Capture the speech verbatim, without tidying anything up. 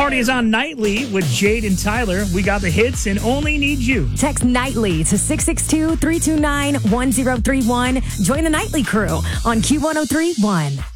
party is on nightly with Jade and Tyler. We got the hits and only need you. Text nightly to six six two, three two nine, one zero three one. Join the nightly crew on Q one oh three point one.